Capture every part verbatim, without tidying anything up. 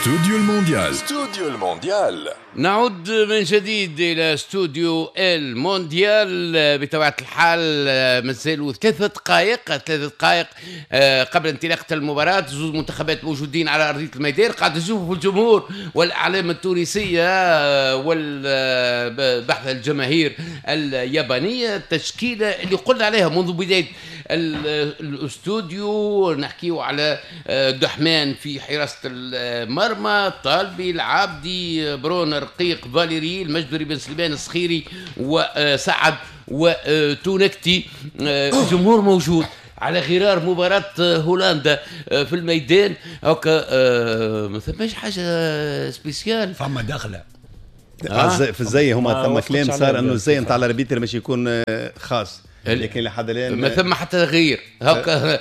استوديو المونديال. استوديو المونديال. نعود من جديد إلى استوديو المونديال. بطبيعة الحال مازالوا ثلاثة دقائق ثلاثة دقائق قبل انطلاقة المباراة. زوج منتخبات موجودين على أرضية الميدان، قاعد نشوفوا الجمهور والأعلام التونسية والبحث الجماهير اليابانية. التشكيلة اللي قلنا عليها منذ بداية الاستوديو، نحكيو على دحمان في حراسة المرمى، طالبي، العابدي، برون، رقيق، فاليري، المجدري، بن سليمان، الصخيري، وسعد وتونكتي. الجمهور موجود على غرار مباراة هولندا في الميدان. هكا ما ثماش حاجة سبيسيال، فما داخلة آه. في الزي هما ثم كلام صار انه الزي نتاع الاربيتر مش يكون خاص، لكن لحد الان ما ثم حتى تغيير هكا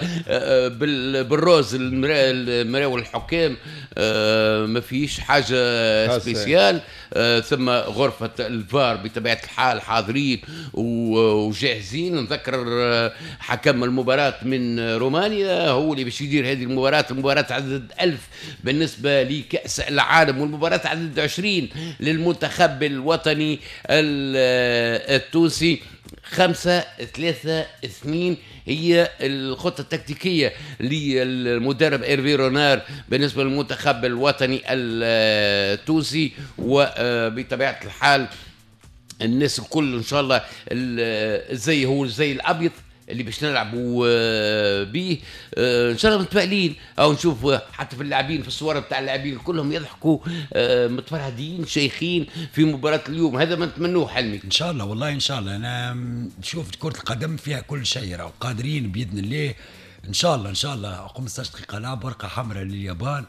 بالروز المراوي الحكام ما فيش حاجه سبيسيال. ثم غرفه الفار بطبيعه الحال حاضرين وجاهزين. نذكر حكم المباراه من رومانيا هو اللي باش يدير هذه المباراه. المباراه عدد ألف بالنسبه لكاس العالم، والمباراه عدد عشرين للمنتخب الوطني التونسي. خمسة ثلاثة اثنين هي الخطة التكتيكية للمدرب إيرفي رونار بالنسبة للمنتخب الوطني التونسي. وبطبيعة الحال الناس الكل إن شاء الله الزي هو الزي الأبيض اللي باش نلعبوا به ان شاء الله متفائلين. او نشوف حتى في اللاعبين في الصور بتاع اللاعبين كلهم يضحكوا متفرهدين شيخين في مباراة اليوم. هذا ما نتمنوه حلمي ان شاء الله. والله ان شاء الله انا نشوف كرة القدم فيها كل شيء، راهو قادرين باذن الله ان شاء الله. ان شاء الله خمسة عشر دقيقة لعب، ورقة حمراء لليابان.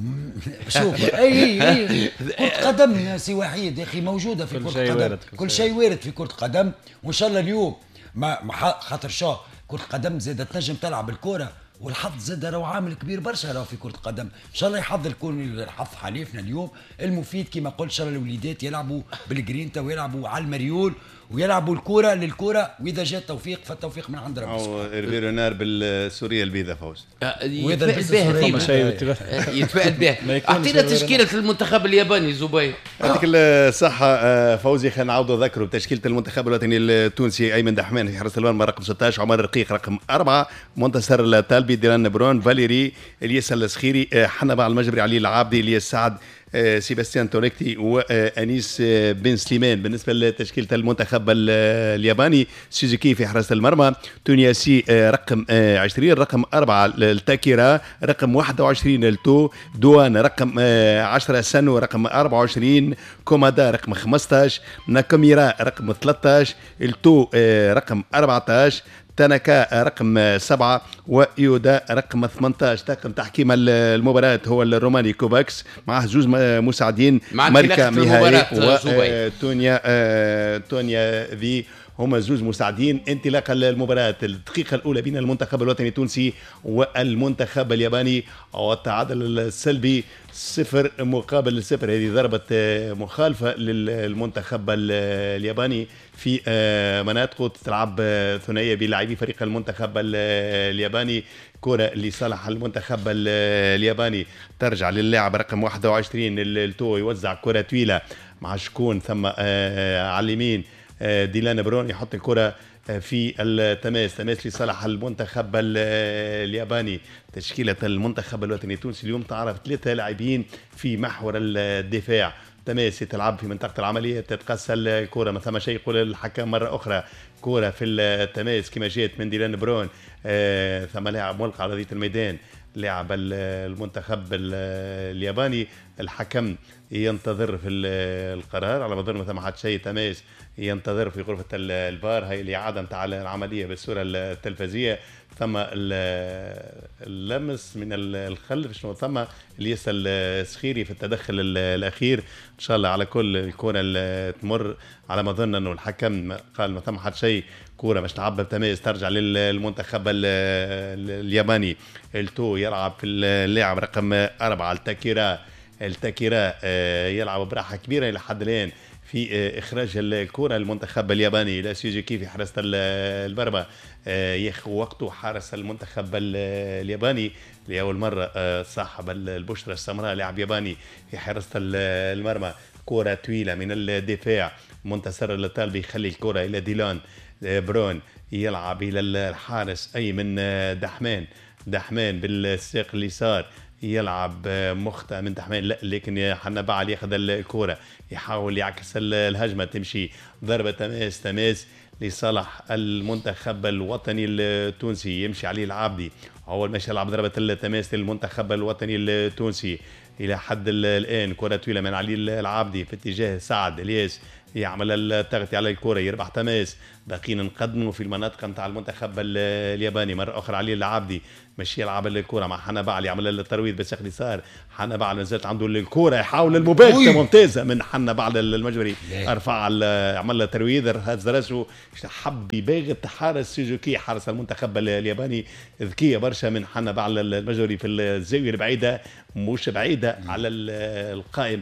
شوف اي اي كرة قدم سي وحيد يا اخي موجودة في كرة القدم، كل شيء وارد في كرة القدم. وان شاء الله اليوم ما خاطر شو كرة القدم زادت تنجم تلعب الكرة، والحظ زاد راهو عامل كبير برشا راهو في كرة القدم. ان شاء الله يحظ الكون الحظ حليفنا اليوم المفيد كما قلت. ان شاء الله الوليدات يلعبوا بالجرينتا ويلعبوا على المريول ويلعبوا الكرة للكرة، واذا جاء التوفيق فالتوفيق من عند ربنا. او ايرفي رونار بالسوريه البيضاء فوز يتفائل بها يتفائل بها. اعطينا تشكيلة المنتخب الياباني زبير. يعطيك الصحة فوزي. خلينا نعاودوا نذكروا بتشكيلة المنتخب الوطني التونسي: أيمن دحمان في حراسة المرمى رقم ستة عشر، عمر رقيق رقم أربعة، منتصر الطالبي، ديران برون، فاليري، الياس الصخيري، حنبع المجبري، علي العابدي، الياس سعد، سيباستيان تونكتي، وأنيس بن سليمان. بالنسبة لتشكيلة المنتخب الياباني: سوزوكي في حراسة المرمى، تونياسي رقم عشرين، رقم أربعة التاكيرا، رقم واحد وعشرين التو، دوان رقم عشرة، سانو رقم أربعة وعشرين، كومادا رقم خمسة عشر، ناكاميرا رقم ثلاثة عشر، التو رقم أربعة عشر، تاناكا رقم سبعة، ويودا رقم ثمانية عشر. طاقم تحكيم المباراة هو الروماني كوفاكس، معه زوج مساعدين، ماركا ميهاي وتونيا تونيا ذي، هما زوج مساعدين. انطلاق المباراة الدقيقة الأولى بين المنتخب الوطني التونسي والمنتخب الياباني، والتعادل السلبي صفر مقابل صفر. هذه ضربة مخالفة للمنتخب الياباني في مناطقه. تلعب ثنائية بلاعبي فريق المنتخب الياباني. كرة لصالح المنتخب الياباني ترجع للاعب رقم واحد وعشرين التو، يوزع كرة طويلة مع شكون ثم على اليمين ديلان برون يحط الكرة في التماس، تماس لصالح المنتخب الياباني. تشكيلة المنتخب الوطني التونسي اليوم تعرف ثلاثة لاعبين في محور الدفاع. تماس تلعب في منطقة العملية، تتقصى الكرة، ما ثم شيء يقول الحكم مرة أخرى. كرة في التماس كما جات من ديلان برون، آه ثم لاعب ملقى على أرضية الميدان، لاعب المنتخب الياباني. الحكم ينتظر في القرار على ما ظن ما ثم حد شيء. تماس ينتظر في غرفة الفار، هي الإعادة نتاع العملية بالصورة التلفزية. ثم اللمس من الخلف شنو ثم الياس الصخيري في التدخل الأخير. إن شاء الله على كل الكرة اللي تمر على ما ظن أنه الحكم قال ما ثم حد شيء، كرة مش تعبر تماس ترجع للمنتخب الياباني. التو يلعب في اللاعب رقم أربعة التاكيرا. التاكيرا يلعب براحة كبيرة إلى حد الآن في اخراج الكره المنتخب الياباني الى سوزوكي في حراسه المرمى، ياخذ وقته حارس المنتخب الياباني لاول مره صاحب البشره السمراء لاعب ياباني في حراسه المرمى. كره طويله من الدفاع، منتصر الطالبي يخلي الكره الى ديلان برون، يلعب الى الحارس ايمن دحمان، دحمان بالساق اليسار يلعب مخطئ من دحمان، لا لكن حنا بعل ياخذ الكره يحاول يعكس الهجمه، تمشي ضربه تماس تماس لصالح المنتخب الوطني التونسي، يمشي عليه العابدي، اول ما يلعب ضربه التماس للمنتخب الوطني التونسي الى حد الان. كره طويله من علي العابدي في اتجاه سعد الياس، يعمل التغطية على الكرة، يربح تماس، باقيين نقدموا في المناطق نتاع المنتخب الياباني. مرة أخرى علي العابدي ماشي يلعب الكرة مع حنا بعل، يعمل الترويض بالساق اليسار، حنا بعل مازالت عنده الكرة، يحاول المباغتة ممتازة من حنا بعل المجري، ارفع عمل الترويض، هز راسه حب يباغت حارس سوزوكي حارس المنتخب الياباني، ذكية برشا من حنا بعل المجري في الزاوية البعيدة، مش بعيدة على القائم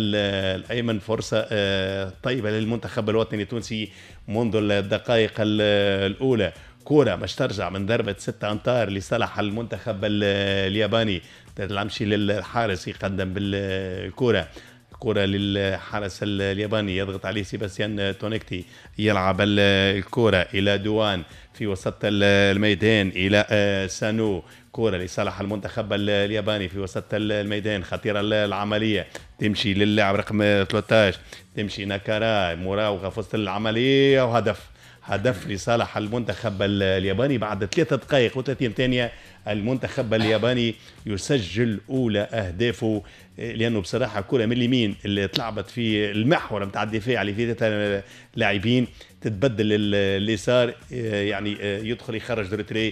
الأيمن. فرصة طيبة للمنتخب الوطني التونسي منذ الدقائق الأولى. كرة مش ترجع من ضربة ستة أمتار لصالح المنتخب الياباني، تلمشي للحارس يقدم بالكرة، كرة للحارس الياباني يضغط عليه سيباستيان تونيكتي، يلعب الكرة إلى دوان في وسط الميدان إلى سانو، كرة لصالح المنتخب الياباني في وسط الميدان، خطيرة العملية، تمشي للاعب رقم ثلاثة عشر، تمشي ناكارا مراوغة في وسط العملية وهدف، هدف لصالح المنتخب الياباني بعد ثلاثة دقائق وثلاثين ثانية. المنتخب الياباني يسجل أولى أهدافه، لأنه بصراحة كرة من اليمين اللي تلعبت في المحور متاع الدفاع اللي فيه ثلاثة لاعبين، تتبدل اليسار يعني يدخل يخرج درتري،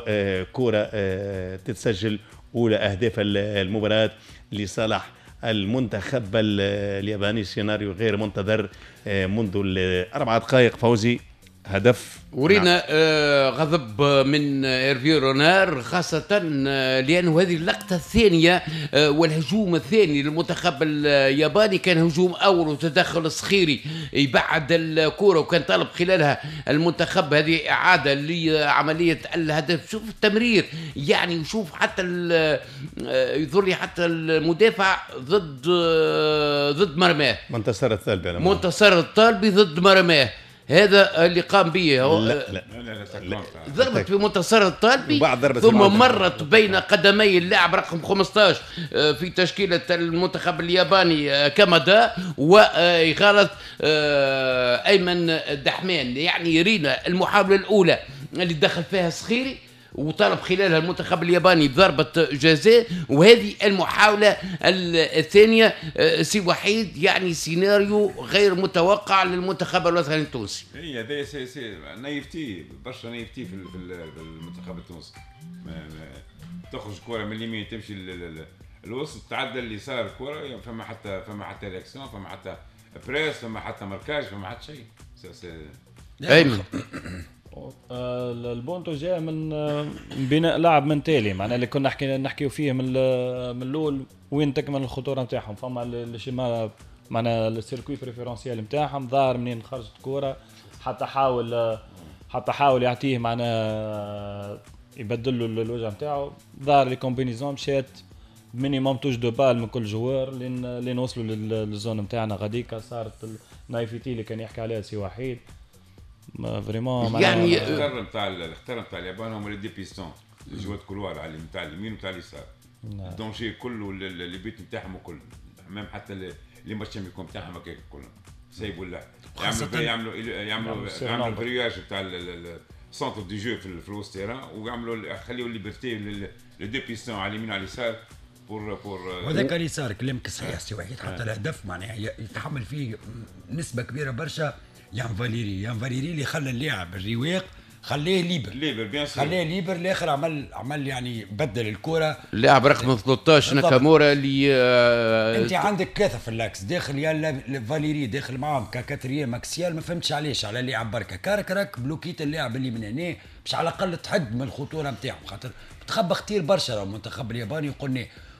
وكرة تتسجل أولى أهداف المباراة لصالح المنتخب الياباني. سيناريو غير منتظر منذ الأربع دقائق. فوزي هدف ورينا آه غضب من إيرفي رونار، خاصة آه لأنه هذه اللقطة الثانية آه والهجوم الثاني للمنتخب الياباني كان هجوم أول وتدخل صخيري يبعد الكرة، وكان طالب خلالها المنتخب هذه إعادة لعملية الهدف. شوف التمرير يعني، وشوف حتى يظهر لي حتى المدافع ضد آه ضد مرماه، منتصر الطالبي، منتصر الطالبي ضد مرماه، هذا اللي قام به. لا لا لا ضربت في منتصر الطالبي ثم مرت بين قدمي اللاعب رقم خمسة عشر في تشكيلة المنتخب الياباني كامادا، وإغالة أيمن دحمان. يعني يرينا المحاولة الأولى اللي دخل فيها صخيري وطلب خلالها المنتخب الياباني ضربة جزاء، وهذه المحاولة الثانية سي وحيد يعني سيناريو غير متوقع للمنتخب الوطني التونسي. هي هذا سي سي نايفتي برشا، نايفتي في المنتخب التونسي، تخرج كرة من اليمين تمشي الوسط تعدل اليسار الكرة، فما حتى فما حتى رياكسيون، فما حتى بريس، فما حتى ماركاج، فما حتى شيء. ايمن البونتو جاء من بناء لاعب من تالي، معناه اللي كنا نحكي نحكيو فيه من من الاول وين تكمن الخطوره نتاعهم. فما الشيما معناه السيركوي بريفيرونسيال نتاعهم، ظهر منين خرجت كوره، حتى حاول حتى حاول يعطيه معناه يبدل له الوجه نتاعو، ظهر لي كومبينيزون مشات مينيموم توش دو بال من كل جوار لين لين وصلوا للزون نتاعنا غاديكا. صارت النايفيتي اللي كان يحكي عليها سي وحيد ما فريمون يعني الاختيار نتاع الاختيار نتاع اليابان هما لي دي بيستون اللي جوات كلوار على نتاع اليمين ونتاع اليسار، الدونجي كله اللي بيت نتاعهم وكل ميم حتى اللي ماتشام يكون نتاعهم هكاك كلهم سايبوا لا يعملوا يعملوا يعملوا يعملوا برياج نتاع السنتر دي جو في الوسط تيران، ويعملوا يخليوا الليبرتي لي دي بيستون على اليمين على اليسار بور بور وذاك اليسار كلامك صحيح سي وحيد. حتى الهدف معناها يتحمل فيه نسبه كبيره برشا يان فاليري، يان فاليري اللي خلى اللاعب الرواق خليه ليبر ليبر بيان سور، خليه ليبر الاخر عمل عمل يعني بدل الكره. اللاعب رقم ثلاثة عشر ناكامورا اللي آه انت عندك ثلاثه في اللاكس داخل، يا فاليري داخل معاهم ككاتريام ماكسيال، ما فهمتش علاش على اللاعب بركه كاركرك بلوكيت اللاعب اللي من هنا باش على الاقل تحد من الخطوره نتاعهم، خاطر تخبى خطير برشا المنتخب الياباني. وقلنا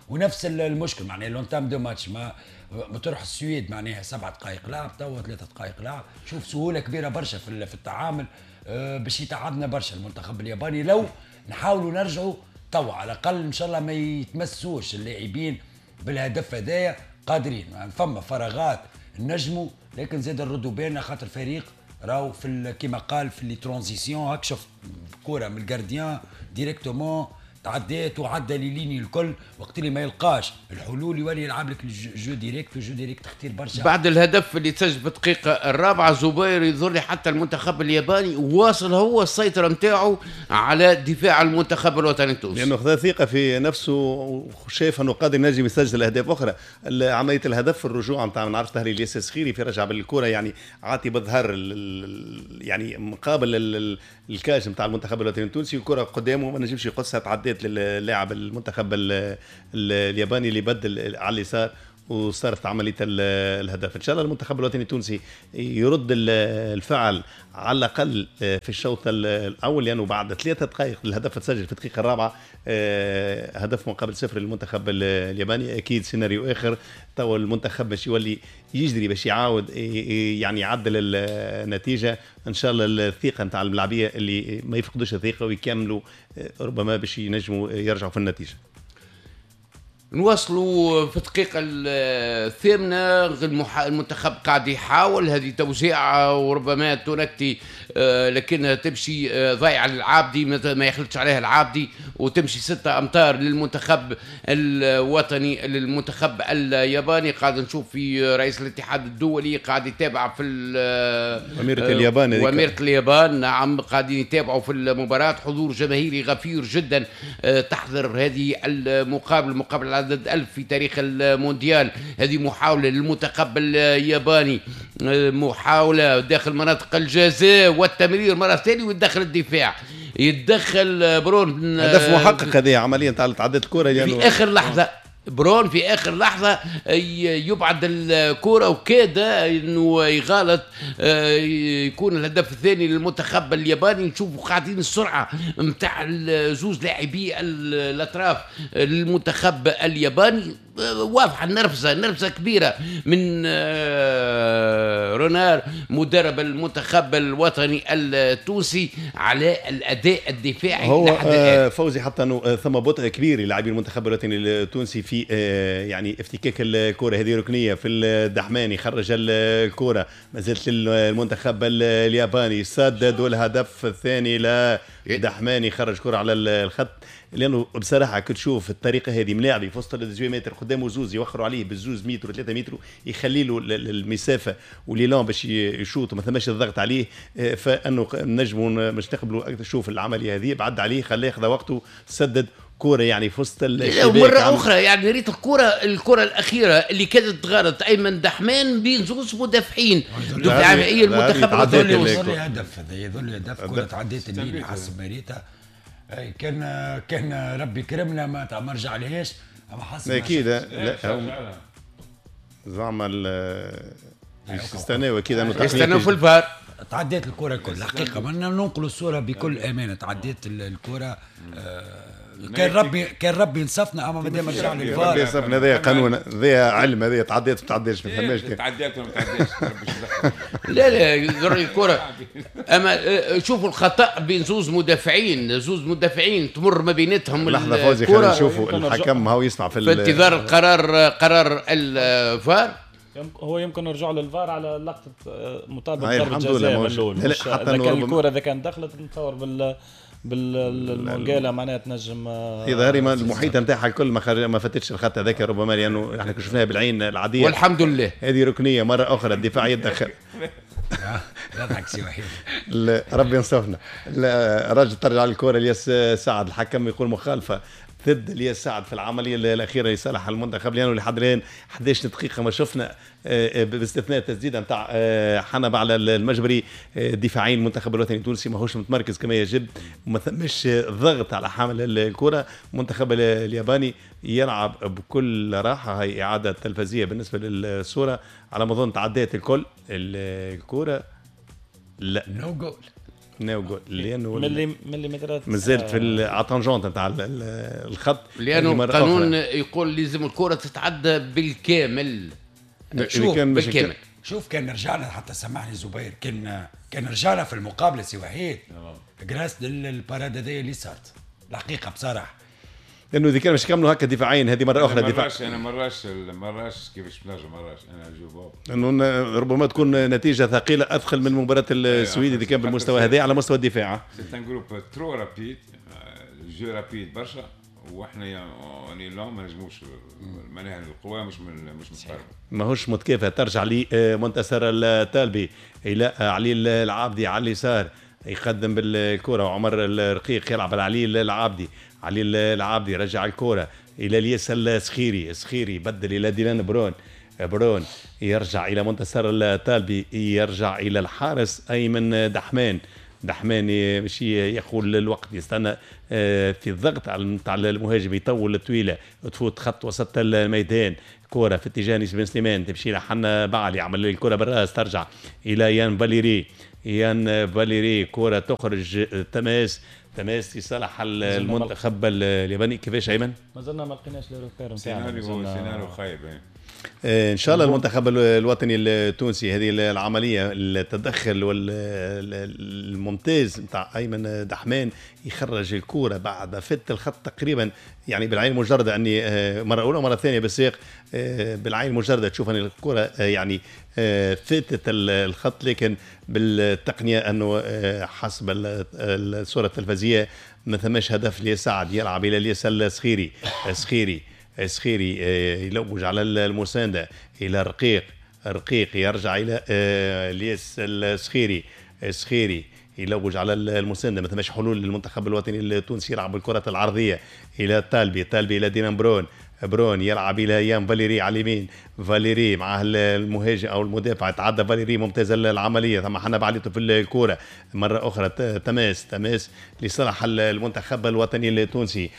ونفس المشكل معناها لونتام دو ماتش ما بتروح السويد معناها سبع دقائق لعب توا ثلاثة دقائق لعب. شوف سهوله كبيره برشا في في التعامل باش يتعبنا برشا المنتخب الياباني. لو نحاولوا نرجعوا توا على الاقل ان شاء الله ما يتمسوش اللاعبين بالهدف هذايا، قادرين يعني فما فراغات نجموا لكن زاد نردوا بالنا خاطر فريق راهو في كيما قال في لي ترانزيسيون هاك شوف كره من الجارديان ديريكتومون تعديت وعدى لي ليني الكل وقت اللي ما يلقاش الحلول يولي يلعب لك الجو ديريكت وجو ديريكت تختير برشا. بعد الهدف اللي تسجل في الدقيقة الرابعة زبير يظهر لي حتى المنتخب الياباني واصل هو السيطرة نتاعو على دفاع المنتخب الوطني التونسي لأنه خذا ثقة في نفسه وشايف أنه قادر ينجم يسجل أهداف أخرى. عملية الهدف في الرجوع نتاع ما نعرفش تهري الياس سخيري في رجع بالكرة يعني عاطي بالظهر يعني مقابل الكاج نتاع المنتخب الوطني التونسي الكرة قدامه ما نجمش يقصها تعديت للاعب المنتخب الياباني اللي بدل على اليسار وصارت عمليه الهدف. ان شاء الله المنتخب الوطني التونسي يرد الفعل على الاقل في الشوط الاول لانه يعني بعد ثلاثة دقائق الهدف تسجل في الدقيقه الرابعه هدف مقابل صفر للمنتخب الياباني. اكيد سيناريو اخر تو المنتخب باش يولي يجري باش يعاود يعني يعدل النتيجه. ان شاء الله الثقه نتاع الملاعبيه اللي ما يفقدوش الثقه ويكملوا ربما باش ينجموا يرجعوا في النتيجه. نواصلوا في الدقيقة الثامنة المنتخب قاعد يحاول هذه توزيع وربما تونكتي لكنها تمشي ضايعة للعابدي ما يخلطش عليها العابدي وتمشي ستة أمتار للمنتخب الوطني للمنتخب الياباني. قاعد نشوف في رئيس الاتحاد الدولي قاعد يتابع في أميرة اليابان وأميرة اليابان نعم قاعدين يتابعوا في المباراة. حضور جماهيري غفير جدا تحضر هذه المقابلة مقابلة عدد ألف في تاريخ المونديال. هذه محاولة للمنتخب الياباني محاولة داخل مناطق الجزاء والتمرير مرة ثانية ويدخل الدفاع يتدخل برون هدف محقق. هذه عمليا تعدت الكرة يعني في آخر لحظة برون في آخر لحظة يبعد الكرة وكاد إنه يغالط يكون الهدف الثاني للمنتخب الياباني. نشوفوا قاعدين السرعة متاع زوز لاعبي الأطراف للمنتخب الياباني واضحة نرفزة نرفزة كبيرة من رونار مدرب المنتخب الوطني التونسي على الأداء الدفاعي هو لحد الآن. فوزي حتى أنه ثم بطء كبير للاعبي المنتخب الوطني التونسي في يعني افتكاك الكرة هذه ركنية في الدحماني خرج الكرة ما زالت المنتخب الياباني سدد والهدف الثاني لدحماني خرج كرة على الخط. لانه بصراحه كنت تشوف الطريقه هذه ملاعبي في وسط الزوي متر قدامه زوز يوخروا عليه بالزوز متر وثلاثة متر يخلي له المسافه وليلون باش يشوط ما ثماش الضغط عليه. فانه نجموا باش نقبلوا شوف العمليه هذه بعد عليه خلاه ياخذ وقته سدد كوره يعني في وسط مرة عم... أخرى يعني ريت الكرة الكرة الأخيرة اللي كانت تغلط أيمن دحمان بين زوج مدافعين دفاعية المنتخب التونسي. يظل هدف هذا يظل هدف كرة تعديت الليل حسب مريتها. اي كان كان ربي كرمنا ما ما رجع لهاش اما حسب اكيد لا زعما استناوا اكيد انه استناوا في الفار تعديت الكره الكل الحقيقه ما ننقلوا الصوره بكل امانه تعديت الكره. كان ربي كان ربي ينصفنا اما مادام رجع للفار ربي ينصفنا. هذا قانون هذا علم هذا تعديت ما تعديش ما فهمناش تعديت ولا ما تعديش. لا لا يضر الكره اما شوفوا الخطا بين زوز مدافعين زوز مدافعين تمر ما بيناتهم لحظه فوزي خلينا نشوفوا الحكم هو يسمع في, في انتظار القرار قرار الفار. هو يمكن نرجع للفار على لقطه مطابقه ضربه جزاء من الاول. اذا كان الكره اذا كان دخلت نتصور بال بالمونجاله معناها تنجم في ظهري ما المحيط نتاعها الكل ما خرج ما فتتش الخط هذاك ربما لانه احنا شفناها بالعين العاديه والحمد لله. هذه ركنيه مره اخرى الدفاع يتدخل لا عكسي وحيد ربي ينصفنا. الراجل ترجع للكره الياس سعد الحكم يقول مخالفه ضد الياس سعد في العمليه الاخيره لصالح المنتخب لانه لحد الان إحدى عشرة دقيقه ما شفنا باستثناء التسديده نتاع حنب على المجبري دفاعين المنتخب الوطني التونسي ماهوش متمركز كما يجب وما ثمش ضغط على حامل الكره. المنتخب الياباني يلعب بكل راحه. هي اعاده تلفزيه بالنسبه للصوره على ما اظن تعديت الكل الكره لا نو جول نو جول لانه ملي مليمترات مازالت في الطنجونت نتاع الخط، لانه القانون يقول لازم الكره تتعدى بالكامل. شوف كان بالكامل. شوف كان رجعنا حتى سامحني زبير، كان كان رجعنا في المقابله سي وحيد جراس الباراد هذيا اللي صارت الحقيقه بصراحه، لانه اذا كان باش يكملوا هكا دفاعيا هذه مره اخرى دفاع. انا مراش مراش كيفاش نرجع مراش انا جو انه ربما تكون نتيجه ثقيله اثقل من مباراه السويد اذا كان بالمستوى هذا على مستوى الدفاع. سي ان جروب ترو رابيد، جو رابيد برشا، واحنا يعني لا ما نجموش معناها القوى مش من مش متقاربه، ماهوش متكافئ. ترجع لي منتصر الطالبي الى علي العابدي على اليسار يقدم بالكره، وعمر الرقيق يلعب على علي العابدي، علي العابدي رجع الكره الى الياس السخيري، السخيري بدل الى ديلان برون، برون يرجع الى منتصر الطالبي، يرجع الى الحارس ايمن دحمان، دحمان ماشي يقول الوقت يستنى في الضغط على تاع المهاجم، يطول الطويله تفوت خط وسط الميدان، كره في اتجاه نيس بن سليمان تمشي لحنا بعل يعمل الكره بالراس ترجع الى يان فاليري، يان فاليري كره تخرج تماس تماس لصالح المنتخب الياباني. كيفاش ايمن؟ ما زلنا ما لقيناش الروبير نتاعنا، سيناريو سيناريو خايب. ان شاء الله المنتخب الوطني التونسي هذه العمليه التدخل والممتاز نتاع ايمن دحمان يخرج الكوره بعد فت الخط تقريبا، يعني بالعين المجرده اني مره اولى ومره ثانيه بالسيق بالعين المجرده تشوف ان الكوره يعني فاتت الخط، لكن بالتقنيه انه حسب الصوره التلفزيونيه ما ثماش هدف ليساعد يلعب الى الياس السخيري، سخيري سخيري يلوج على المساندة إلى رقيق، رقيق يرجع إلى الياس السخيري، سخيري يلوج على المساندة، ما ثماش حلول للمنتخب الوطني التونسي يلعب الكرة العرضية إلى طالبي، طالبي إلى دينان برون، برون يلعب الى يان فاليري على اليمين، فاليري مع المهاجم او المدافع تعدى فاليري ممتازه العمليه، ثم حنا بعليته في الكوره مره اخرى تماس تماس لصالح المنتخب الوطني التونسي،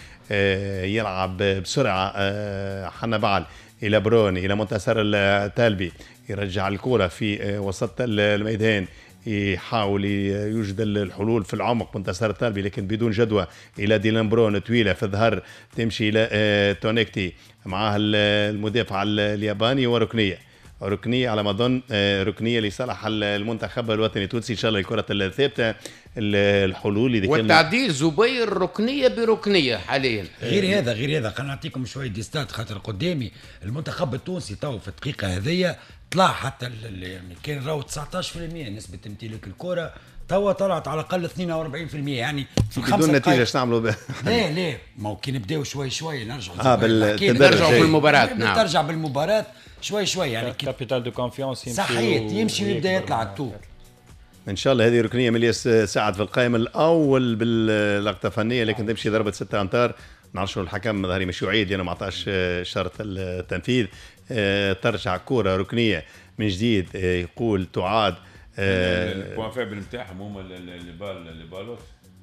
يلعب بسرعه حنا بعل الى برون الى منتصر الطالبي، يرجع الكوره في وسط الميدان، يحاول يوجد الحلول في العمق منتصر الطالبي لكن بدون جدوى الى ديلان برون طويله في الظهر تمشي الى تونيكتي معها المدافع الياباني وركنيه، ركنيه على ما اظن ركنيه لصالح المنتخب الوطني التونسي. ان شاء الله الكره الثابته الحلول اللي والتعديل زبير ركنيه بركنيه حاليا. غير هذا غير هذا خلينا نعطيكم شويه ديستات خاطر قدامي المنتخب التونسي تو في الدقيقه هذيا طلع حتى يعني كان راهو تسعطاش بالمئة نسبه امتلاك الكره، توا طلعت على الاقل اثنين وأربعين بالمئة يعني في بدون نتيجه اش نعملوا بها؟ لا لا ما كي نبداو شوي شوي نرجعوا اه نرجعوا بالمباراه. نعم ترجع بالمباراه شوي شوي يعني كابيتال دو كونفيونس يمشي صحيح يمشي ويبدا يطلع التو. ان شاء الله هذه ركنيه من الياس سعد في القائمه الاول باللقطه الفنيه، لكن تمشي ضربه ستة امتار، نعرف شنو الحكم ظهري مش يعيد لانه ما عطاش شرط التنفيذ. ترجع كره ركنيه من جديد، يقول تعاد البوان فابل نتاعهم هما اللي بال اللي بالوت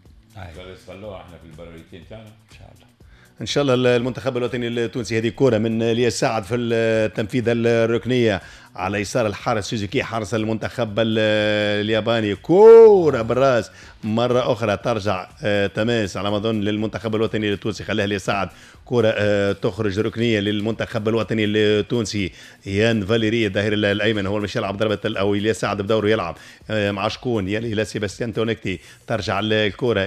يصلوها احنا في البراريتين تاعنا ان شاء الله. ان شاء الله المنتخب الوطني التونسي هذه كره من الياس سعد في التنفيذ الركنيه على يسار الحارس سوزوكي حارس المنتخب الياباني، كوره بالراس مره اخرى ترجع تماس على ما اظن للمنتخب الوطني التونسي، خلاها لي سعد كره تخرج ركنيه للمنتخب الوطني التونسي. يان فاليري الظهير الايمن هو مش يلعب ضربه او الى سعد بدوره يلعب مع شكون يلي الى سيباستيان تونيكتي، ترجع الكره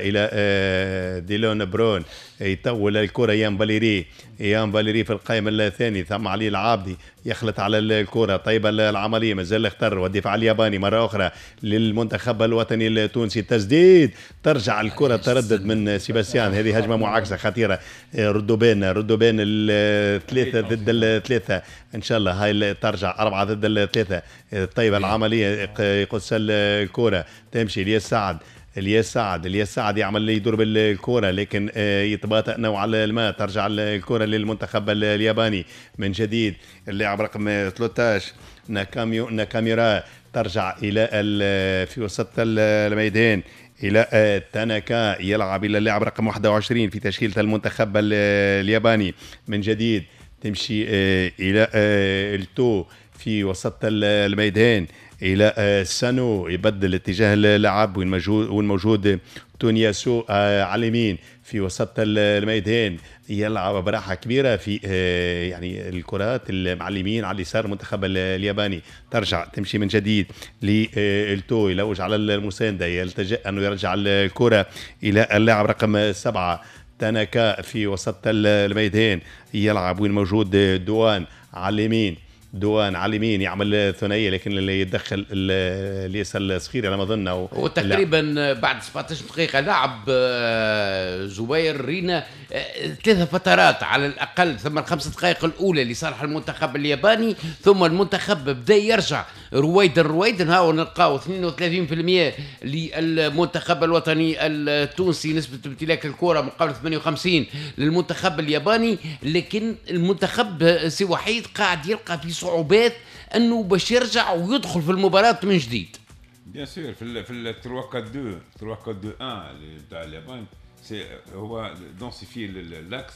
الى ديلون برون، يطول الكره يان فاليري، يان فاليري في القائمه الثاني، ثم علي العابدي يخلط على الكره طيبه العمليه مازال اختر، والدفاع الياباني مره اخرى للمنتخب الوطني التونسي، تسديد ترجع الكره تردد من سيباستيان، هذه هجمه معاكسه خطيره، ردوا بين ردوا بين الثلاثه ضد الثلاثه، ان شاء الله هاي ترجع اربعه ضد الثلاثه، طيبه العمليه يقص الكره تمشي الياس سعد، الياس سعد الياس سعد يعمل لي يدور بالكرة لكن يتباطأ نوع على الماء، ترجع الكرة للمنتخب الياباني من جديد، اللاعب رقم ثلاثة عشر ناكاميو ناكاميرا ترجع إلى في وسط الميدان إلى تاناكا، يلعب إلى اللاعب رقم واحد وعشرين في تشكيلة المنتخب الياباني من جديد، تمشي إلى التو في وسط الميدان الى آه، سانو يبدل اتجاه اللعب، وين موجود وين موجود تونياسو آه، على اليمين في وسط الميدان، يلعب براحه كبيره في آه، يعني الكرات مع اليمين على اليسار. المنتخب الياباني ترجع تمشي من جديد للتو، يلوج على المسانده، يلتجئ انه يرجع الكره الى اللاعب رقم سبعه تاناكا في وسط الميدان، يلعب وين موجود دوان على اليمين. دوان على اليمين يعمل ثنائيه، لكن اللي يتدخل الياس الصغير على ما اظن. وتقريبا بعد سبعطاش دقيقه لعب آه، زبير رينا آه، ثلاثه فترات على الاقل، ثم الخمس دقائق الاولى لصالح المنتخب الياباني، ثم المنتخب بدا يرجع رويدا رويدا. هاو نلقاو اثنين وثلاثين بالمئة للمنتخب الوطني التونسي نسبه امتلاك الكره مقابل ثمانية وخمسين للمنتخب الياباني، لكن المنتخب سي وحيد قاعد يلقى في صعوبات انه باش يرجع ويدخل في المباراه من جديد. بيان سور في ال في ال ثلاثة أربعة اثنين ثلاثة أربعة اثنين واحد اللي بتاع اليابان، سي هو دونسيفي الاكس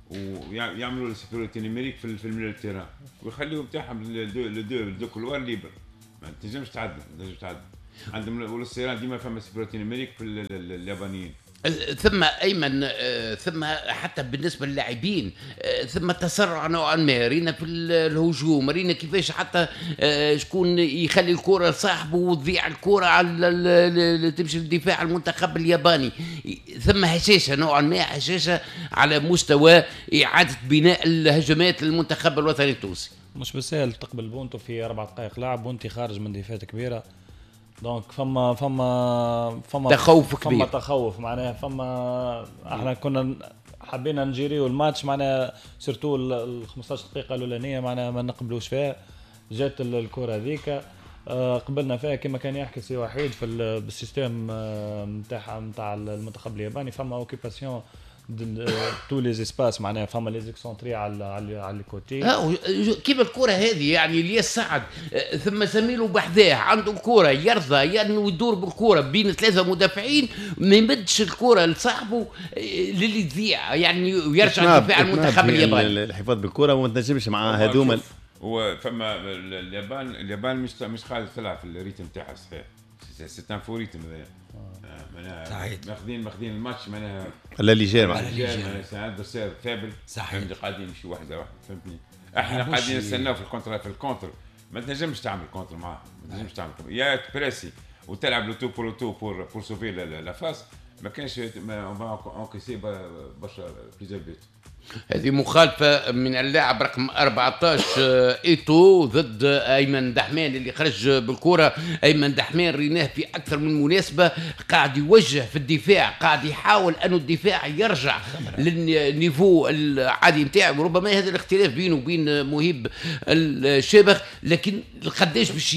ويعملوا السيكوريتي نيميريك في في الميل التيران، ويخليهم تاعهم لو دو دو كولوار ليبر، ما تنجمش تعدل ما تنجمش تعدل. عندهم والسيران ديما فما سيكوريتي نيميريك في اليابانيين. ثم ايمن ثم حتى بالنسبه للاعبين ثم تسرع نوعا ما، رينا في الهجوم، رينا كيفاش حتى شكون يخلي الكره لصاحبه وتضيع الكره على تمشي للدفاع المنتخب الياباني. ثم هشاشه نوعا ما، هشاشه على مستوى اعاده بناء الهجمات للمنتخب الوطني التونسي. مش بسهل تقبل بونتو في اربع دقائق لعب وانت خارج من دفاعات كبيره، دونك فما فما فما تخوف كبير، فما تخوف معناها. فما احنا كنا حبينا نجيريو الماتش معناها سيرتو ال خمسطاش دقيقه الاولانيه معناها ما نقبلوش فيها، جات الكره هذيك قبلنا فيها كما كان يحكي سي وحيد في بالسيستم نتاع نتاع المنتخب الياباني. فما اوكيباسيون تو لي اسباس معناها، فما لي زيكسونتري على على على الكوتي كيف الكره هذه يعني الياس سعد ثم زميله بحذاه عنده كره يرضى يعني يدور بالكره بين ثلاثه مدافعين، ما يمدش الكره لصاحبه للي تضيع يعني ويرجع دفاع المنتخب الياباني. الحفاظ بالكره وما تنجمش مع هذوما. هو فما اليابان اليابان مش مش قادر تلعب في الريتم تاعها صحيح، سي ان فو ريتم معناها ماخذين ماخذين الماتش معناها لا لجان معناها ساعات بس ثابت صحيح، قاعدين نمشي واحده واحده فهمتني. احنا قاعدين نستناو في الكونتر في الكونتر ما تنجمش تعمل كونتر معاه، ما تنجمش تعمل يا بريسي وتلعب لو تو بور تو بور بور سوفي لا فاس، ما كانش انكسي برشا بليزير بيت. هذه مخالفة من اللاعب رقم أربعطاش إيتو ضد أيمن دحمان اللي خرج بالكرة. أيمن دحمان ريناه في أكثر من مناسبة قاعد يوجه في الدفاع، قاعد يحاول أن الدفاع يرجع للنيفو العادي نتاعو. ربما هذا الاختلاف بينه وبين مهيب الشابخ، لكن قداش باش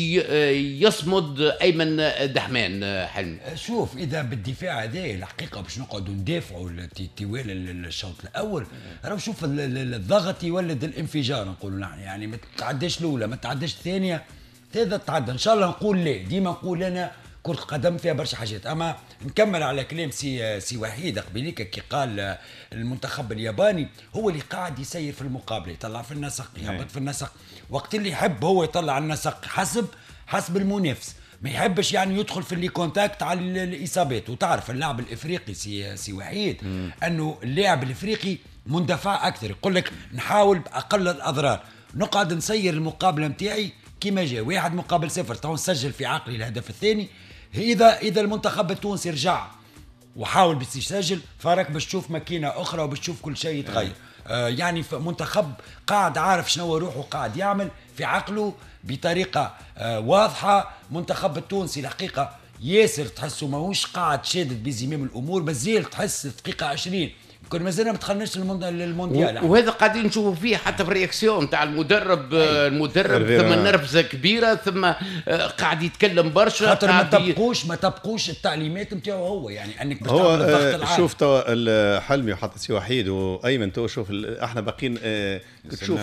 يصمد أيمن دحمان حلمي. شوف إذا بالدفاع هذا الحقيقة باش نقعدوا ندافعوا طوال الشوط الأول، راهو شوف الضغط يولد الانفجار نقولوا نحن، يعني ما تعداش الاولى ما تعداش الثانيه هذا تعدى ان شاء الله. نقول لا ديما نقول انا كرة قدم فيها برشا حاجات. اما نكمل على كلام سي سي وحيد قبيليك كي قال المنتخب الياباني هو اللي قاعد يسير في المقابله، يطلع في النسق يهبط في النسق، وقت اللي يحب هو يطلع النسق حسب حسب المنافس، ما يحبش يعني يدخل في اللي كونتاكت على الاصابات. وتعرف اللاعب الافريقي سي سي وحيد انه اللاعب الافريقي مندفع اكثر، يقول لك نحاول باقل الاضرار، نقعد نسير المقابله نتاعي كما جاء واحد مقابل صفر، تو نسجل في عقلي الهدف الثاني. اذا اذا المنتخب التونسي رجع وحاول باش يسجل فراك باش تشوف ماكينه اخرى وباش تشوف كل شيء يتغير. آه يعني منتخب قاعد عارف شنو روحه قاعد يعمل في عقله بطريقه آه واضحه. منتخب التونسي الحقيقه ياسر تحسه ماهوش قاعد شادد بزمام الامور، مازال تحس دقيقه عشرين كنا مازلنا ما دخلناش للمونديال، وهذا قاعدين نشوفوا فيه حتى في الرياكسيون تاع المدرب. المدرب ثم نرفزه كبيره، ثم قاعد يتكلم برشا، خاطر ما تبقوش ما تبقوش التعليمات نتاعو هو، يعني انك باش تعمل الضغط العالي. شوف تو حلمي وحتى سي وحيد وايمن تو شوف احنا باقيين تشوف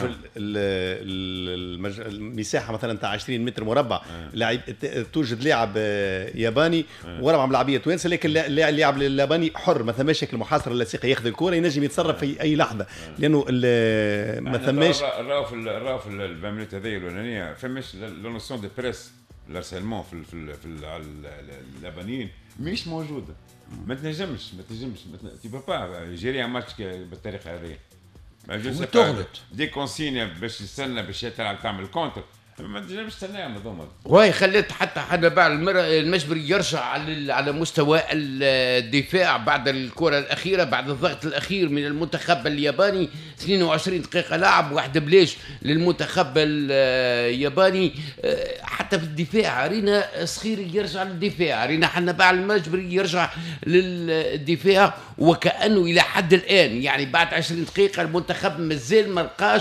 المساحه مثلا تاع عشرين متر مربع لاعب توجد لاعب ياباني وربع ملاعبيه توانسه، لكن اللاعب الياباني حر ما ثماش شكل محاصره لاصقه ياخذ الكره ينجم يتصرف في اي لحظه، لانه ما ثماش الراو في الراو في البامينات هذيا الاولانيه فماش لو نوسيون دو بريس الارسلمون في ال في ال في ال- على ال- ال- اليابانيين مش موجوده. ما تنجمش ما تنجمش تي با جيري ان ماتش بالطريقه هذه. وتغلط. دي كونسينيا باش يستنى باش تلعب تعمل كونتر ما تنجمش تستناهم هذوما. وهي خلت حتى حدا بعد المر- المجبري يرجع على على مستوى الدفاع بعد الكرة الأخيرة، بعد الضغط الأخير من المنتخب الياباني. اثنين وعشرين دقيقة لعب واحد بليش للمنتخب الياباني. حتى في الدفاع رينا صخيري يرجع للدفاع، رينا حنا بعد المجبري يرجع للدفاع، وكأنه إلى حد الآن يعني بعد عشرين دقيقة المنتخب مازال ما لقاش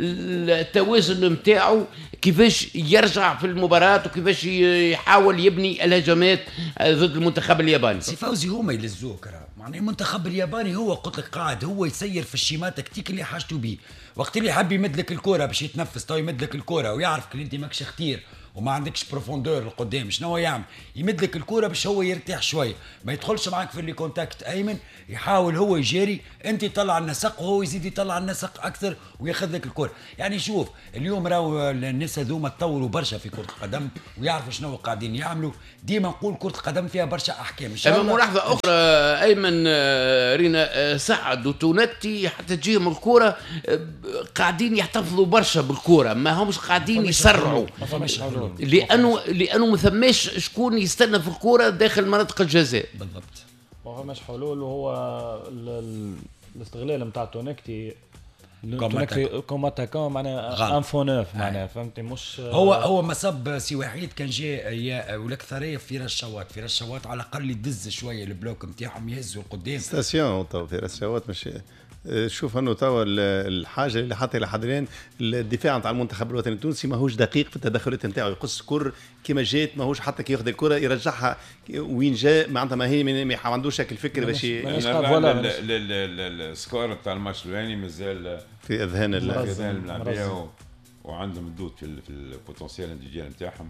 التوازن نتاعو كيفاش يرجع في المباراة وكيفاش يحاول يبني الهجمات ضد المنتخب الياباني. سي فوزي هما يلزوك راه معناها المنتخب الياباني هو قلت لك قاعد هو يسير في الشيما تكتيك اللي حاجته بيه، وقت اللي حب يمد لك الكره باش يتنفس تو يمد لك الكره ويعرفك اللي انت ماكش خطير وما عندكش بروفوندور لقدام، شنو هو يعمل؟ يمد لك الكره باش هو يرتاح شويه، ما يدخلش معك في اللي كونتاكت ايمن، يحاول هو يجاري، انت يطلع النسق وهو يزيد يطلع النسق اكثر وياخذ لك الكره. يعني شوف اليوم راهو الناس هذوما تطوروا برشا في كره القدم ويعرفوا شنو قاعدين يعملوا. ديما نقول كره القدم فيها برشا احكام. ان شاء أما الله ملاحظة أخرى أيمن، آه، رينا آه، سعد وتونتي حتى تجيهم الكرة آه، قاعدين يحتفظوا برشا بالكرة، ما همش قاعدين يسرعوا، ما فماش حلول لأنه لأنه ما ثماش شكون يستنى في الكرة داخل مناطق الجزاء. بالضبط. ما فماش حلول. وهو ال- ال- الاستغلال نتاع تونكتي كوم كوم اتاكون معناها ان فو نوف معناها فهمتي مش هو هو مصب سي وحيد كان جاء يا والاكثريه في رشوات في رشوات على الاقل يدز شويه البلوك نتاعهم يهزوا القدام. ستاسيون تو في رساوات مش شوف انه توا الحاجه اللي حتى الى حد الان الدفاع نتاع المنتخب الوطني التونسي ماهوش دقيق في التدخلات نتاعو، يقص كر كيما جات ماهوش حتى كي ياخذ الكره يرجعها وين جاء معناتها ما هي ما عندوش شكل فكر باش السكور نتاع الماتش الاولاني مازال في اذهان في اذهان اللاعبين وعندهم الدود في في البوتنسيال الانديفيديال نتاعهم.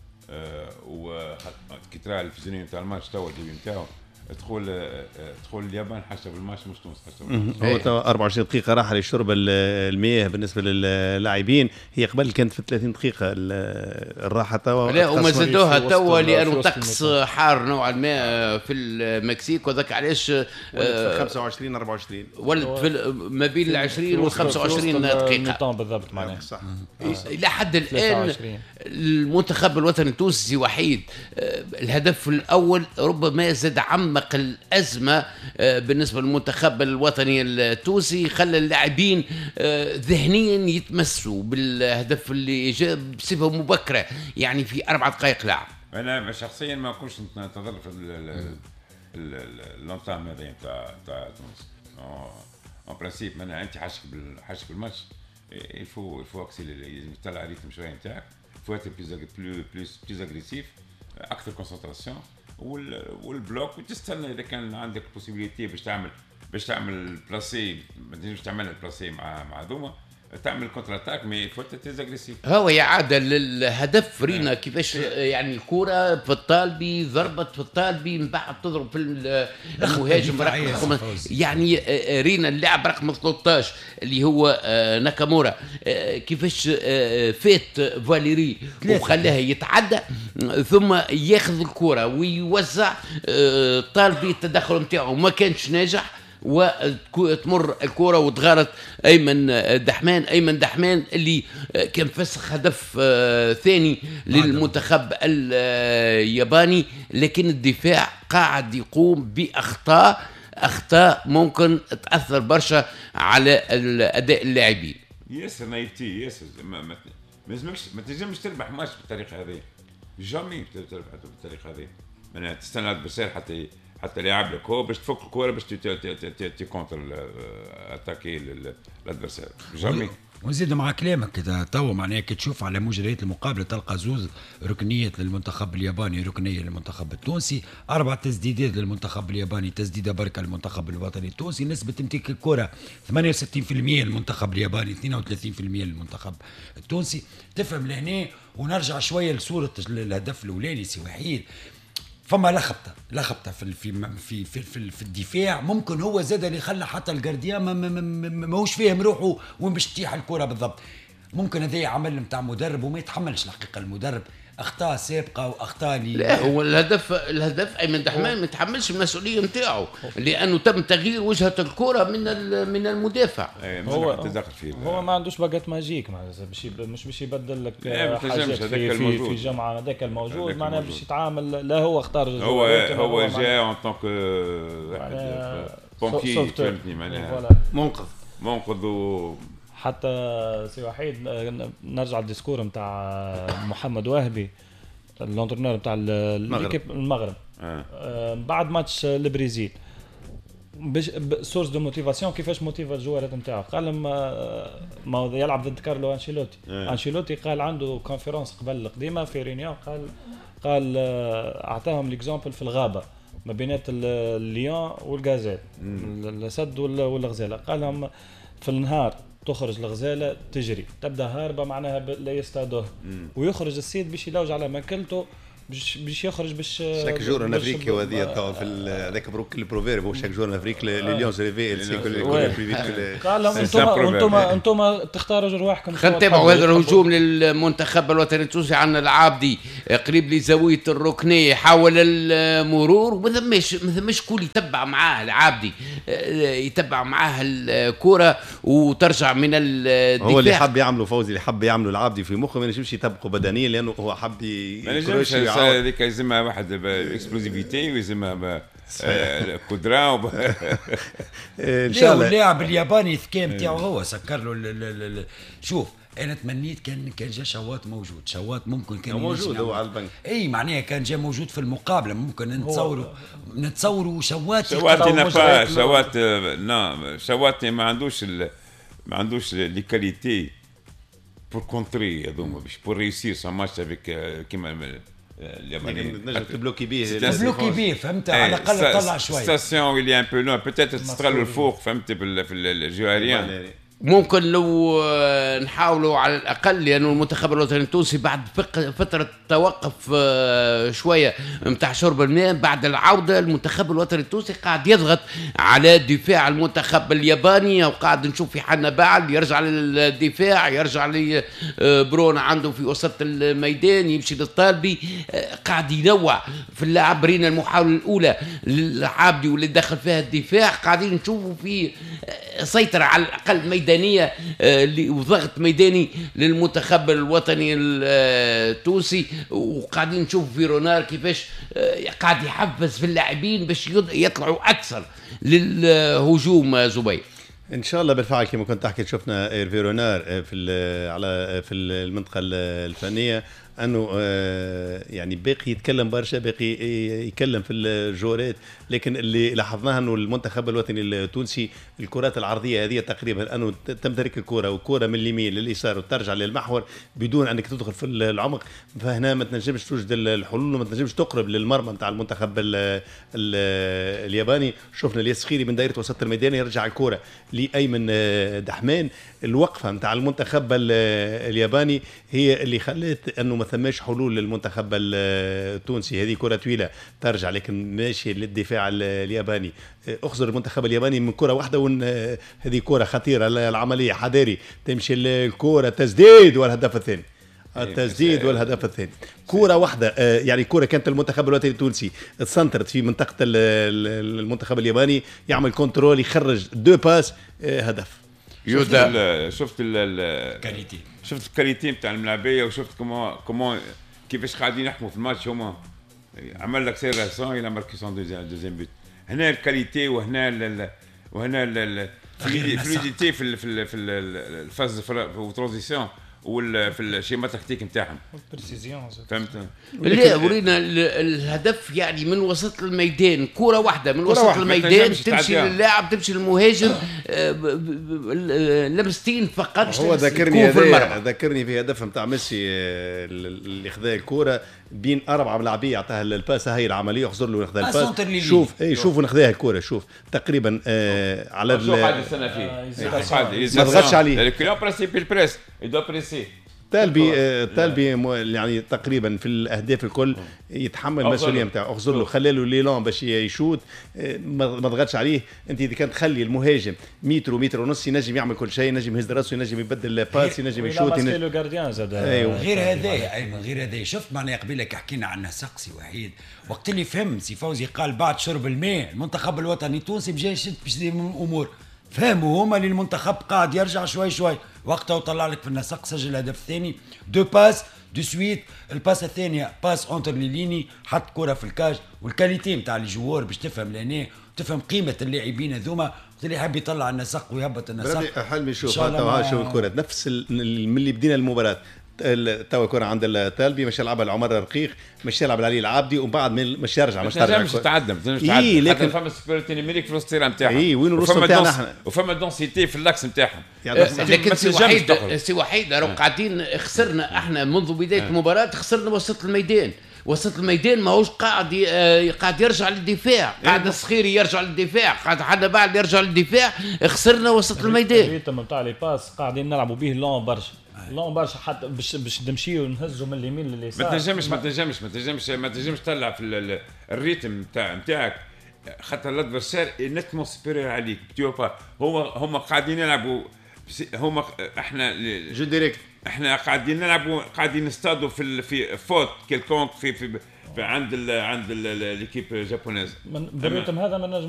وكي ترى الفيزيوني نتاع الماتش توا الديبي نتاعو تدخل تدخل اليابان حسب الماتش مش تونس حسب هو توا أربعة وعشرين دقيقة راحة لشرب المياه بالنسبة للاعبين، هي قبل كانت في ثلاثين دقيقة الراحة توا لا وما زادوها توا لأنه طقس حار نوعا ما في المكسيك، وذاك علاش ولد خمسة وعشرين أربعة وعشرين ولد في ما بين ال عشرين وال خمسة وعشرين دقيقة بالضبط معناها صح. إلى حد الآن المنتخب الوطني التونسي وحيد الهدف الأول ربما زاد عمق الأزمة بالنسبة للمنتخب الوطني التونسي، خلى اللاعبين ذهنيا يتمسوا بالهدف اللي جاء بصفة مبكرة يعني في أربع دقائق لعب. أنا شخصيا ما كنتش ننتظر في اللونتام هذا نتاع تاع تونس. اون برانسيب انا انت حاشك حاشك بالماتش يفو يفو اكسيلي تطلع ريتم شويه نتاعك، فو être plus plus plus agressif اكثر كونسنتراسيون والبلوك وتستنى اذا كان عندك بوسيبيليتي باش تعمل باش تعمل بلاسي ما تنجمش تعمل البلاسي مع مع ذوما تعمل كونتر اتاك مي فو تيز اغريسيف. هو يعادل للهدف رينا كيفاش يعني الكرة في الطالبي ضربت في الطالبي من بعد تضرب في المهاجم رقم يعني رينا اللاعب رقم ثلاثة عشر اللي هو ناكامورا كيفاش فات فاليري وخلاه يتعدى ثم ياخذ الكرة ويوزع طالبي التدخل نتاعو ما كانش ناجح وتمر الكرة وتغارت أيمن دحمان أيمن دحمان اللي كان فسخ هدف ثاني للمنتخب الياباني، لكن الدفاع قاعد يقوم بأخطاء أخطاء ممكن تأثر برشا على الأداء اللاعبين. ياسر نايفتي ياسر ما ما لازمكش ما تنجمش تربح ماتش بالطريقة هذه، جامي تربح بالطريقة هذه، معناها تستنى البسير حتى حتى يلعب لك هو باش تفك الكوره باش تي كونتر اتاكي الادفيرسير جامي. ونزيد مع كلامك كذا توا معناها كي تشوف على مجريات المقابله تلقى زوز ركنيات للمنتخب الياباني ركنيه للمنتخب التونسي، اربع تسديدات للمنتخب الياباني تسديده بركه للمنتخب الوطني التونسي، نسبه تمتلك الكره ثمانية وستين بالمئة للمنتخب الياباني اثنين وثلاثين بالمئة للمنتخب التونسي. تفهم لهنا ونرجع شويه لصوره الهدف الاولاني سي وحيد، فما لخبطه لخبطه في في في في, في, في الدفاع، ممكن هو زاد اللي خلى حتى الجارديان ما ماهوش فاهم روحه وين باش تطيح الكره بالضبط. ممكن هذا عمل نتاع مدرب وما يتحملش الحقيقه المدرب اخطاء سابقه واخطاء لي لا هو الهدف الهدف ايمن دحمان ما يتحملش المسؤوليه نتاعو لانه تم تغيير وجهه الكره من من المدافع. هو تدخل فيه هو ما عندوش باقات ماجيك معناتها باش مش باش يبدل لك لا، حاجات هذاك في, في, الموجود. في جمعه هذاك الموجود هذاك معناها الموجود. باش يتعامل لا هو اختار هو هو معناها- جاء ان طونك معناها بومبي سوفتور. فهمتني معناها فوالا. منقذ. منقذ و حتى سي وحيد نرجع للديسكور نتاع محمد وهبي اللونترنور نتاع المغرب. المغرب آه. آه، بعد ماتش البرازيل باش سورس دو موتيفاسيون كيفاش موتيفا الجوارات نتاعو قال لهم آه، ما هو يلعب ضد كارلو انشيلوتي آه. انشيلوتي قال عنده كونفيرونس قبل القديمه في رينيون قال قال آه، اعطاهم ليكزامبل في الغابه ما بينات ال- الليون والغازيل الاسد وال- والغزاله قال لهم في النهار تخرج الغزاله تجري تبدا هاربه معناها ب- لا يصطادوه ويخرج السيد باش يلوج على ماكلته باش باش يخرج باش شاك جور ان باش- افريك وهذه توا في ال- هذاك بروك البروفيرب هو شاك جور ان افريك لي ليون ريفي السي كل وين. كل قال لهم C'est انتم ça, انتم proverbe. انتم تختاروا رواحكم خلينا نتابعوا هذا الهجوم للمنتخب الوطني التونسي. عندنا العابدي قريب لزاويه الركنيه حاول المرور وما ثماش ما ثماش كل يتبع معاه العابدي يتبع معاه الكره وترجع من الدفاع. هو اللي حب يعملوا فوزي اللي حب يعملوا العابدي في مخه ما ينجمش يتبقوا بدنيا لانه هو حب ما نجمش يكروش هذيك يلزمها واحد اكسبلوزيفيتي ويلزمها قدره وب- ان لا شاء الله. واللاعب الياباني الذكاء نتاعو هو سكر له ال- ال- ال- شوف انا تمنيت كان كان جا شوات موجود شوات ممكن كان هو موجود ينجم هو يعمل. على البنك. اي معناها كان جا موجود في المقابله ممكن نتصوروا نتصوروا شوات شوات يقطعوا n'a مجريات pas ال- شوات نو شوات ما عندوش ال- ما عندوش لي كاليتي بور كونتري هذوما باش بور ريسير سون ماتش افيك كيما اليابانيين نجم تبلوكي به تبلوكي بيه فهمت على الاقل طلع شوي ستاسيون اللي ان بو لون بوتيتر تستغل الفوق فهمت بال- في الجواريان ممكن لو آه، نحاولوا على الاقل لانه المنتخب الوطني التونسي بعد فق- فتره توقف آه، شويه نتاع شرب الماء بعد العوده المنتخب الوطني التونسي قاعد يضغط على دفاع المنتخب الياباني وقاعد نشوف في حنا بعد يرجع للدفاع يرجع لبرون عنده في وسط الميدان يمشي للطالبي آه، قاعد ينوع في اللعب رينا المحاوله الاولى للعابدي واللي دخل فيها الدفاع قاعدين نشوفوا في آه، سيطره على الاقل ميدانيه آه، اللي- وضغط ميداني للمنتخب الوطني التونسي وقاعدين نشوف في رونار كيفاش آه، قاعد يحفز في اللاعبين باش يض- يطلعوا اكثر للهجوم آه، زبير. ان شاء الله بالفعل كما كنت تحكي شفنا ايرفي رونار في ال- على في المنطقه الفنيه انه آه، يعني باقي يتكلم برشا باقي يتكلم في الجورات لكن اللي لاحظناه انه المنتخب الوطني التونسي الكرات العرضيه هذه تقريبا انه تمتلك الكره وكره من اليمين لليسار وترجع للمحور بدون انك تدخل في العمق فهنا ما تنجمش توجد الحلول وما تنجمش تقرب للمرمى نتاع المنتخب ال ال الياباني. شفنا اليسخيري من دائره وسط الميدان يرجع الكره لايمن دحمان. الوقفه نتاع المنتخب الياباني هي اللي خلت انه ما ثماش حلول للمنتخب التونسي. هذه كره طويله ترجع لكن ماشي للدفاع الياباني. اخزر المنتخب الياباني من كره واحده ون هذه كره خطيره العمليه حذاري تمشي الكره تسديد والهدف الثاني التسديد والهدف الثاني كرة واحدة يعني كرة كانت المنتخب الوطني التونسي تسنترت في منطقة المنتخب الياباني يعمل كنترول يخرج دو باس هدف. يودا شفت ال كاليتي شفت الكاليتي نتاع الملاعبيه وشفت كومون كومون كيفاش قاعدين يحكموا في الماتش هما عمل لك سير راسون الى ماركيسون دوزيام دوزيام بوت. هنا الكاليتي وهنا ال وهنا الفلويديتي في ال في ال في الفاز في الترانزيسيون وفي الشيما تكتيك نتاعهم بريسيزيون فهمت. لا ورينا ال- الهدف يعني من وسط الميدان كرة واحدة من وسط واحدة، ما الميدان تنجمش تمشي تعديها. للاعب تمشي للمهاجم آه، ب- ب- ب- لمستين فقط هو ذكرني يكون في هذا المرمى. ذكرني في هدف نتاع ميسي آه، اللي خذا الكرة بين أربعة ملاعبية عطاها الباس هاي العملية خزر له ياخذ سنتر الباس ليلي. شوف اي شوفوا ناخذها الكرة شوف تقريبا آه على شو قاعد ال- يستنى فيه يزيد قاعد ما ضغطش عليه. الكلام بريسي بالبريس يدو بريسي تالبي آه، تالبي مو- يعني تقريبا في الاهداف الكل يتحمل المسؤوليه نتاعو، اخزر له خلى له ليلون باش يشوت، آه، ما ما ضغطش عليه. انت اذا كان تخلي المهاجم متر ومتر ونص ينجم يعمل كل شيء، ينجم يهز راسه، ينجم يبدل باس، ينجم يشوت، ينجم ينجم لو جارديان زاد. أيوة. غير هذا ايمن، غير هذا شفت معناها قبيلك حكينا عن سقسي وحيد، وقت اللي فهم سي فوزي قال بعد شرب الماء المنتخب الوطني التونسي بجاي يشد باش يدير من الامور، فهموا هما اللي المنتخب قاعد يرجع شوي شوي، وقتها وطلع لك في النسق، سجل الهدف الثاني، دو باس دو سويت، الباس الثانيه باس اونتر ليليني، حط كره في الكاج، والكاليتي نتاع الجوار باش تفهم لهنا تفهم قيمه اللاعبين هذوما، اللي يحب يطلع النسق ويهبط النسق. ربي حلمي شوف توا شوف الكره نفس ال- من اللي بدينا المباراه، توا كره عند التالبي مش يلعبها لعمر الرقيق، مش يلعب علي العابدي، ومن بعد مش يرجع مش ترجع ترجع مش تتعدى ما تنجمش إيه، تعدى، لكن- لكن فما سوبرتي نيميريك في الوسطيره نتاعهم. إيه، وين الوسط وفما نتاعنا دونس- إحنا؟ وفما دونسيتي في اللاكس نتاعهم. يعني آه، لكن سي وحيد تدخل. سي وحيد راهو قاعدين خسرنا احنا منذ بدايه المباراه، خسرنا وسط الميدان. وسط الميدان ماهوش قاعد ي- آه، قاعد يرجع للدفاع، قاعد الصخيري يرجع للدفاع، قاعد حدا بعد يرجع للدفاع، خسرنا وسط الميدان. الريتم نتاع لي باس قاعدين نلعبوا به لون برشا، لون برشا حتى باش باش نمشيو ونهزوا من اليمين لليسار. ما تنجمش ما تنجمش ما تنجمش ما تنجمش تطلع في ال- ال- الريتم نتاع نتاعك، خاطر الادفرسير نتمو سوبيريور عليك بتيو با. هما هما قاعدين يلعبوا بس- هما احنا جو ديريكت احنا قاعدين نلعبوا قاعدين نصطادوا في ال- في فوت كيلكونك في في, في عند ال عند ال- ال- ليكيب جابونيز. من بالريتم هذا ما نجم